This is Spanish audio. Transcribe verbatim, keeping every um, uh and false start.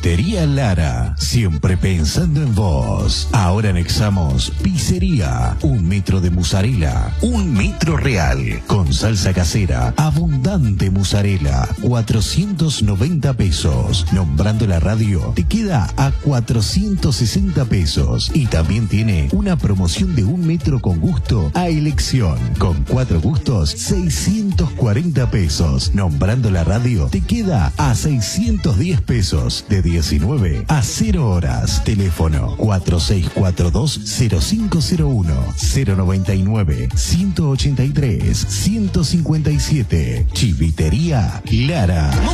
Chivitería Lara, siempre pensando en vos. Ahora anexamos pizzería, un metro de mozzarella, un metro real, con salsa casera, abundante mozzarella, cuatrocientos noventa pesos. Nombrando la radio, te queda a cuatrocientos sesenta pesos. Y también tiene una promoción de un metro con gusto a elección. Con cuatro gustos, seiscientos cuarenta pesos. Nombrando la radio, te queda a seiscientos diez pesos. De diecinueve a cero horas. Teléfono cuatro seis cuatro dos cero cinco cero uno, cero noventa y nueve ciento ochenta y tres ciento cincuenta y siete. Chivitería Lara.